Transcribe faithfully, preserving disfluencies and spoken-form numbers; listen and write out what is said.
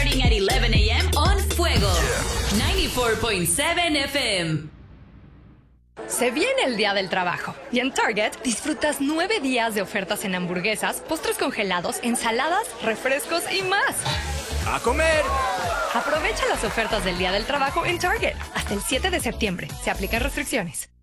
Starting at eleven a m on Fuego. ninety-four point seven F M. Se viene el Día del Trabajo y en Target disfrutas nueve días de ofertas en hamburguesas, postres congelados, ensaladas, refrescos y más. ¡A comer! Aprovecha las ofertas del Día del Trabajo en Target hasta el siete de septiembre. Se aplican restricciones.